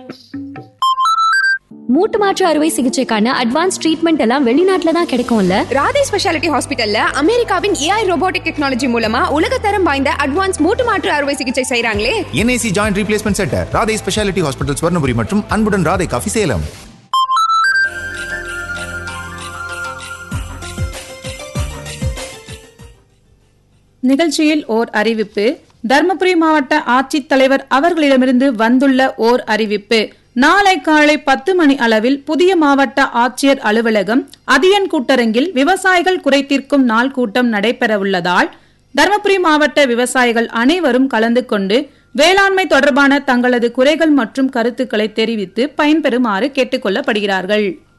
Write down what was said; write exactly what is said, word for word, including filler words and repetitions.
மூட்டு மாற்று அறுவை சிகிச்சைக்கான அட்வான்ஸ் ட்ரீட்மெண்ட் எல்லாம் வெளிநாட்டுல தான் கிடைக்கும்ல. ராதே ஸ்பெஷாலிட்டி ஹாஸ்பிட்டல்ல அமெரிக்காவின் ஏஐ ரோபோட்டிக் டெக்னாலஜி மூலமா உலகத்தரம் வாய்ந்த அட்வான்ஸ் மூட்டு மாற்று அறுவை சிகிச்சை செய்றாங்களே. NIC joint replacement centre, Radhe speciality hospital, Swarnapuri மற்றும் அன்புடன் ராதே காஃபி, சேலம். நிகழ்ச்சியில் ஓர் அறிவிப்பு. தர்மபுரி மாவட்ட ஆட்சித்தலைவர் அவர்களிடமிருந்து வந்துள்ள ஓர் அறிவிப்பு. நாளை காலை பத்து மணி அளவில் புதிய மாவட்ட ஆட்சியர் அலுவலகம் அதியன் கூட்டரங்கில் விவசாயிகள் குறை தீர்க்கும் நாள் கூட்டம் நடைபெற உள்ளதால் தர்மபுரி மாவட்ட விவசாயிகள் அனைவரும் கலந்து கொண்டு வேளாண்மை தொடர்பான தங்களது குறைகள் மற்றும் கருத்துக்களை தெரிவித்து பயன்பெறுமாறு கேட்டுக் கொள்ளப்படுகிறார்கள்.